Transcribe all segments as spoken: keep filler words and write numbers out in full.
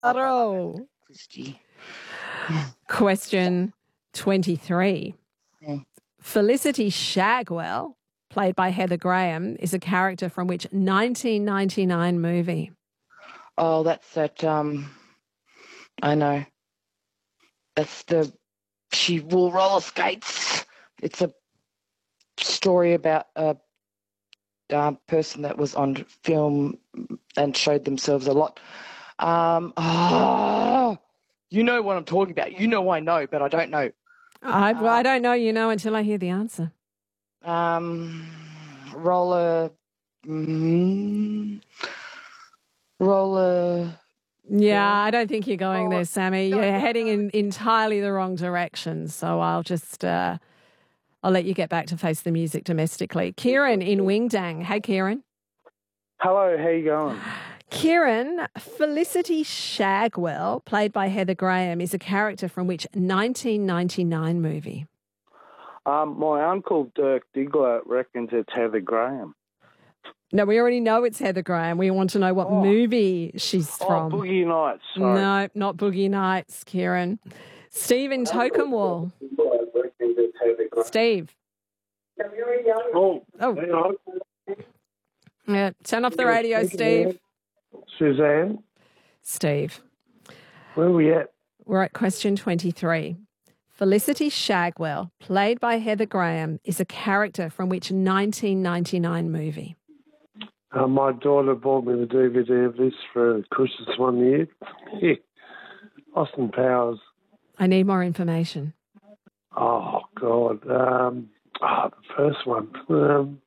Claro. Christy. Question twenty-three. Yeah. Felicity Shagwell, played by Heather Graham, is a character from which nineteen ninety-nine movie? Oh, that's that, um, I know. That's the, she wore roller skates. It's a story about a uh, person that was on film and showed themselves a lot. Um, oh, you know what I'm talking about. You know I know, but I don't know. I, Uh, I don't know you know until I hear the answer. Um, roller, mm, roller. Yeah, I don't think you're going Oh, there, Sammy. no, You're no, heading no. in entirely the wrong direction. So I'll just, uh, I'll let you get back to face the music domestically. Kieran in Wingdang. Hey, Kieran. Hello, how you going? Kieran, Felicity Shagwell, played by Heather Graham, is a character from which nineteen ninety-nine movie? Um, my uncle Dirk Diggler reckons it's Heather Graham. No, we already know it's Heather Graham. We want to know what Oh. movie she's Oh, from. Boogie Nights. Sorry. No, not Boogie Nights, Kieran. Steve in Tocumwall. Steve. Oh, Oh. hang on. Yeah, turn off the radio, Steve. Suzanne, Steve. where are we at? We're at question twenty-three. Felicity Shagwell, played by Heather Graham, is a character from which nineteen ninety-nine movie? Uh, my daughter bought me the D V D of this for Christmas one year. Austin Powers. I need more information. Oh, God. Um, oh, the first one. Um,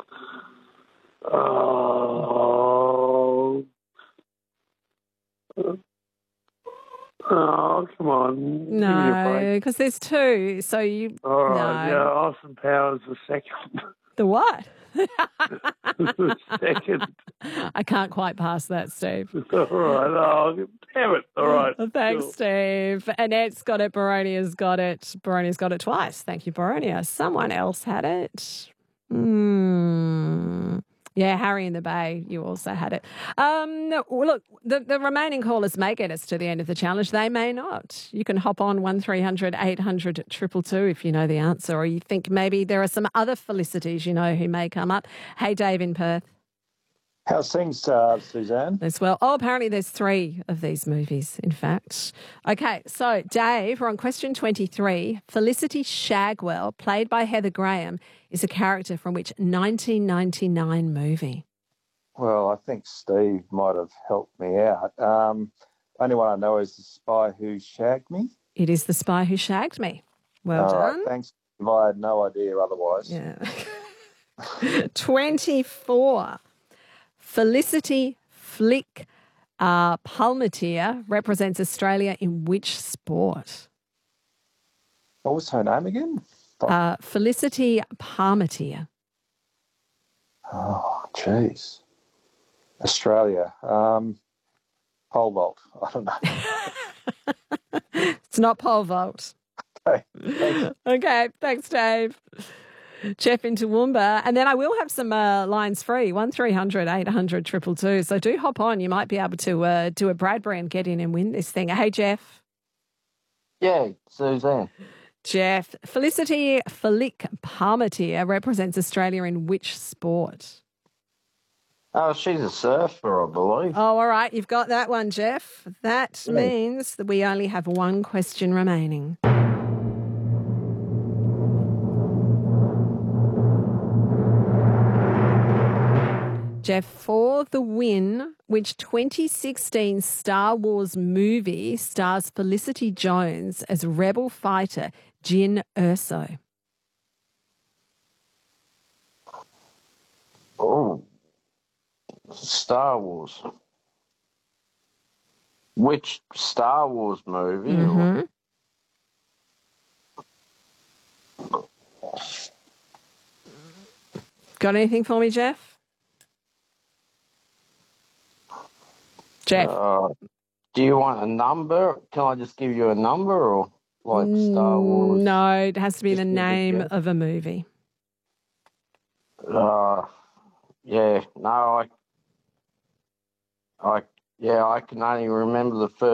oh. Oh, come on. Give me a No, break. because there's two. So you. All right, no. yeah, Austin Powers the second. The what? the second. I can't quite pass that, Steve. All right, oh, damn it. All right. Thanks, Cool. Steve. Annette's got it. Baronia's got it. Baronia's got it twice. Thank you, Baronia. Someone else had it. Hmm. Yeah, Harry in the Bay, you also had it. Um, no, well, look, the, the remaining callers may get us to the end of the challenge. They may not. You can hop on one three hundred eight hundred two two two if you know the answer, or you think maybe there are some other Felicities you know who may come up. Hey, Dave in Perth. How's things, uh, Suzanne? As well. Oh, apparently there's three of these movies, in fact. Okay, so Dave, we're on question twenty-three. Felicity Shagwell, played by Heather Graham, is a character from which nineteen ninety-nine movie? Well, I think Steve might have helped me out. Um, only one I know is The Spy Who Shagged Me. It is The Spy Who Shagged Me. Well All done. right, thanks. I had no idea otherwise. Yeah. twenty-four. Felicity Flick uh, Palmetier represents Australia in which sport? What was her name again? Uh, Felicity Palmetier. Oh, jeez. Australia. Um, pole vault. I don't know. It's not pole vault. Okay. Thanks. Okay, thanks, Dave. Jeff in Toowoomba. And then I will have some uh, lines free, one three hundred eight hundred two two two. So do hop on. You might be able to uh, do a Bradbury and get in and win this thing. Hey, Jeff. Yeah, Suzanne. Jeff. Felicity Flick Palmetier represents Australia in which sport? Oh, she's a surfer, I believe. Oh, all right. You've got that one, Jeff. That Yeah. means that we only have one question remaining. Jeff, for the win, which twenty sixteen Star Wars movie stars Felicity Jones as rebel fighter Jyn Erso? Oh, Star Wars. Which Star Wars movie? Mm-hmm. Got anything for me, Jeff? Jeff. Uh, do you want a number? Can I just give you a number or like Star Wars? No, it has to be Just the give it, name yeah. of a movie. Uh, yeah, no, I, I Yeah, I can only remember the first.